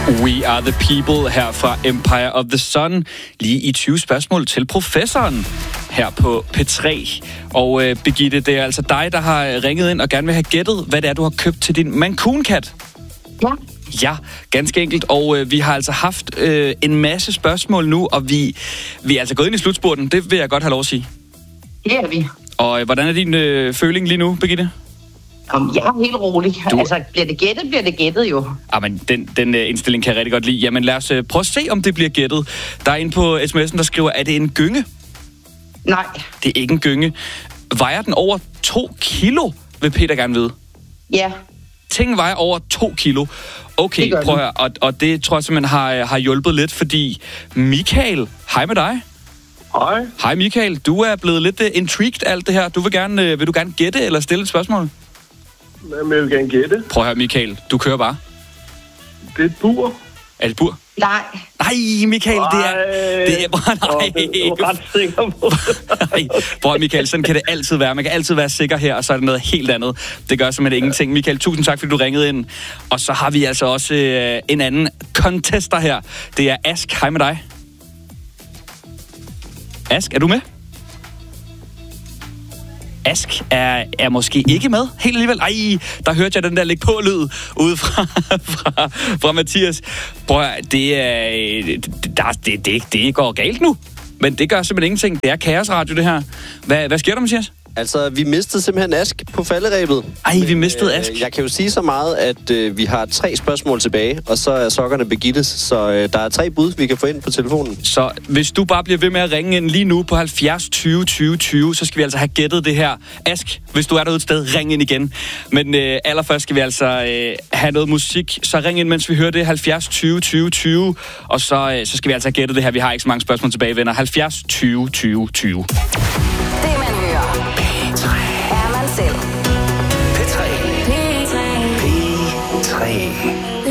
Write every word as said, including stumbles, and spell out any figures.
We are the people her fra Empire of the Sun. Lige i tyve spørgsmål til professoren her på P tre. Og øh, Birgitte, det er altså dig, der har ringet ind og gerne vil have gættet, hvad det er, du har købt til din Mancun-kat. Ja. Ja, ganske enkelt. Og øh, vi har altså haft øh, en masse spørgsmål nu, og vi, vi er altså gået ind i slutspurten. Det vil jeg godt have lov at sige. Det er vi. Og øh, hvordan er din øh, føling lige nu, Birgitte? Om jeg er helt rolig. Du... Altså, bliver det gættet, bliver det gættet jo. Ah, men den, den uh, indstilling kan jeg rigtig godt lide. Jamen lad os uh, prøve at se, om det bliver gættet. Der er en på sms'en, der skriver, er det en gynge? Nej. Det er ikke en gynge. Vejer den over to kilo, vil Peter gerne vide. Ja. Ting vejer over to kilo. Okay, prøv at høre. Og, og det tror jeg simpelthen har, har hjulpet lidt, fordi Michael, hej med dig. Hej. Hej Michael, du er blevet lidt uh, intrigued af alt det her. Du vil, gerne, uh, vil du gerne gætte eller stille et spørgsmål? Jamen, jeg vil gerne gætte. Prøv at høre Michael, du kører bare. Det er et bur. Er det et bur? Nej. Nej, Michael, det er... Det er bare... Nej. Jeg er ret sikker på Nej, prøv Michael, sådan kan det altid være. Man kan altid være sikker her, og så er det noget helt andet. Det gør simpelthen ingenting. Michael, tusind tak, fordi du ringede ind. Og så har vi altså også øh, en anden contester her. Det er Ask. Hej med dig. Ask, er du med? Ask er, er måske ikke med helt alligevel. Ej, der hørte jeg den der læg på lyd ude fra, fra, fra Mathias. Prøv at, det, er, det, det, det, det går galt nu. Men det gør simpelthen ingenting. Det er kaosradio, det her. Hvad, hvad sker der, Mathias? Altså, vi mistede simpelthen Ask på falderæbet. Ej, vi mistede Ask. Øh, jeg kan jo sige så meget, at øh, vi har tre spørgsmål tilbage, og så er sokkerne Birgittes, så øh, der er tre bud, vi kan få ind på telefonen. Så hvis du bare bliver ved med at ringe ind lige nu på halvfjerds tyve tyve tyve, så skal vi altså have gættet det her. Ask, hvis du er derude et sted, ring ind igen. Men øh, allerførst skal vi altså øh, have noget musik, så ring ind, mens vi hører det halvfjerds tyve tyve tyve, og så, øh, så skal vi altså have gættet det her. Vi har ikke så mange spørgsmål tilbage, venner. halvfjerds tyve tyve tyve. Det man hører, er man selv.